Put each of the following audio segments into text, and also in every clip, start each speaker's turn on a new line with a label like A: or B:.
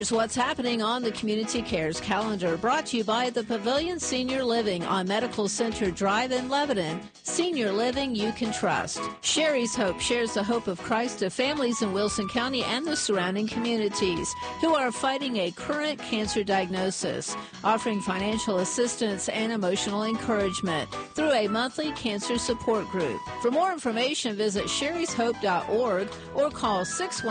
A: Here's what's happening on the Community Cares calendar, brought to you by the Pavilion Senior Living on Medical Center Drive in Lebanon. Senior living you can trust. Sherry's Hope shares the hope of Christ to families in Wilson County and the surrounding communities who are fighting a current cancer diagnosis, offering financial assistance and emotional encouragement through a monthly cancer support group. For more information, visit sherryshope.org or call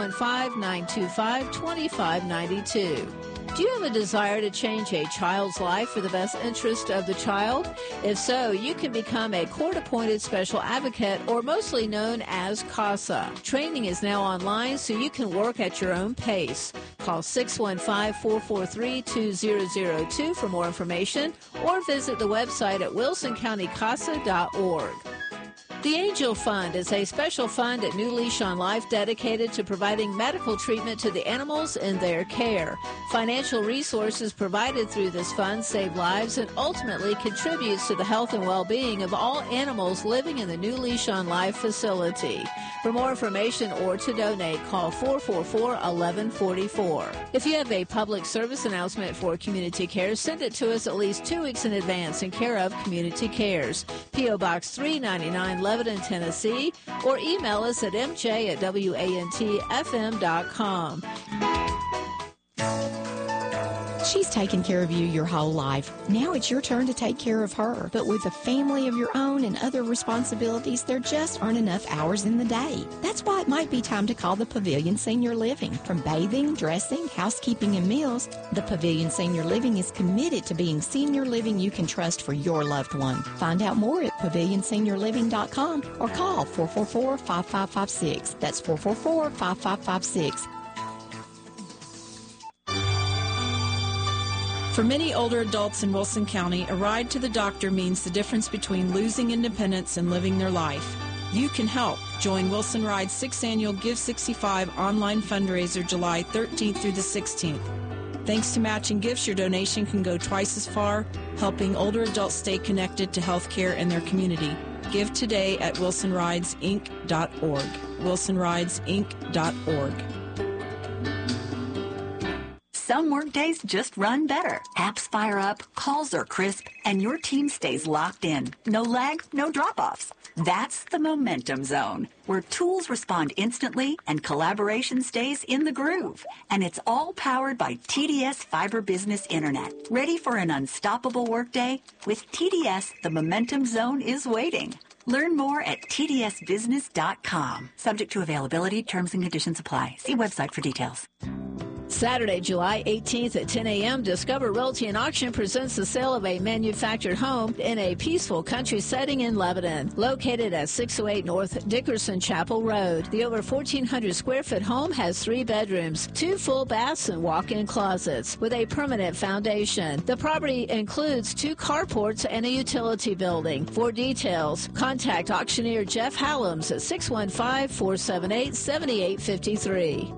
A: 615-925-2592. Do you have a desire to change a child's life for the best interest of the child? If so, you can become a court-appointed special advocate, or mostly known as CASA. Training is now online, so you can work at your own pace. Call 615-443-2002 for more information, or visit the website at wilsoncountycasa.org. The Angel Fund is a special fund at New Leash on Life dedicated to providing medical treatment to the animals in their care. Financial resources provided through this fund save lives and ultimately contributes to the health and well-being of all animals living in the New Leash on Life facility. For more information or to donate, call 444-1144. If you have a public service announcement for Community Cares, send it to us at least 2 weeks in advance in care of Community Cares. P.O. Box 399, Lebanon, Tennessee, or email us at mj@wantfm.com.
B: She's taken care of you your whole life. Now it's your turn to take care of her. But with a family of your own and other responsibilities, there just aren't enough hours in the day. That's why it might be time to call the Pavilion Senior Living. From bathing, dressing, housekeeping, and meals, the Pavilion Senior Living is committed to being senior living you can trust for your loved one. Find out more at pavilionseniorliving.com or call 444-5556. That's 444-5556.
C: For many older adults in Wilson County, a ride to the doctor means the difference between losing independence and living their life. You can help. Join Wilson Ride's 6th Annual Give 65 online fundraiser July 13th through the 16th. Thanks to matching gifts, your donation can go twice as far, helping older adults stay connected to health care in their community. Give today at wilsonridesinc.org. wilsonridesinc.org.
D: Some workdays just run better. Apps fire up, calls are crisp, and your team stays locked in. No lag, no drop-offs. That's the Momentum Zone, where tools respond instantly and collaboration stays in the groove. And it's all powered by TDS Fiber Business Internet. Ready for an unstoppable workday? With TDS, the Momentum Zone is waiting. Learn more at tdsbusiness.com. Subject to availability, terms and conditions apply. See website for details.
A: Saturday, July 18th at 10 a.m., Discover Realty and Auction presents the sale of a manufactured home in a peaceful country setting in Lebanon, located at 608 North Dickerson Chapel Road. The over 1,400 square foot home has 3 bedrooms, 2 full baths, and walk-in closets with a permanent foundation. The property includes 2 carports and a utility building. For details, contact auctioneer Jeff Hallams at 615-478-7853.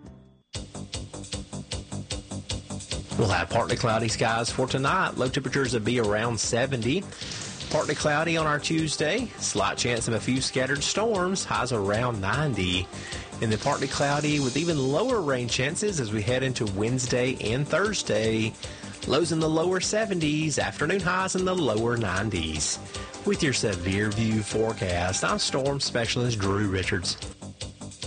E: We'll have partly cloudy skies for tonight. Low temperatures will be around 70. Partly cloudy on our Tuesday. Slight chance of a few scattered storms. Highs around 90. And then partly cloudy with even lower rain chances as we head into Wednesday and Thursday. Lows in the lower 70s. Afternoon highs in the lower 90s. With your Severe View forecast, I'm Storm Specialist Drew Richards.